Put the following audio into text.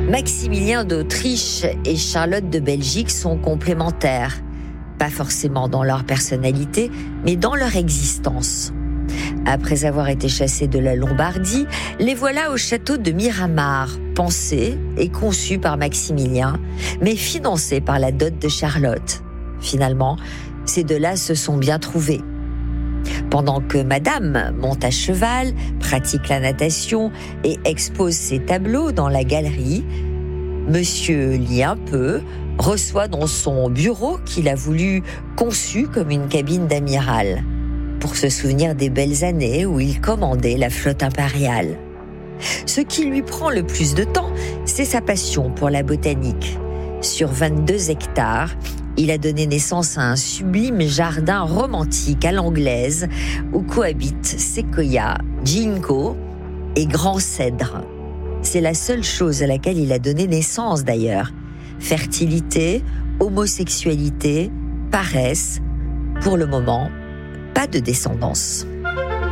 Maximilien d'Autriche et Charlotte de Belgique sont complémentaires, pas forcément dans leur personnalité, mais dans leur existence. Après avoir été chassés de la Lombardie, les voilà au château de Miramar, pensé et conçu par Maximilien, mais financé par la dot de Charlotte. Finalement, ces deux-là se sont bien trouvés. Pendant que Madame monte à cheval, pratique la natation et expose ses tableaux dans la galerie, Monsieur lit un peu, reçoit dans son bureau qu'il a voulu conçu comme une cabine d'amiral, pour se souvenir des belles années où il commandait la flotte impériale. Ce qui lui prend le plus de temps, c'est sa passion pour la botanique. Sur 22 hectares, il a donné naissance à un sublime jardin romantique à l'anglaise où cohabitent séquoia, ginkgo et grand cèdre. C'est la seule chose à laquelle il a donné naissance d'ailleurs. Fertilité, homosexualité, paresse. Pour le moment, pas de descendance.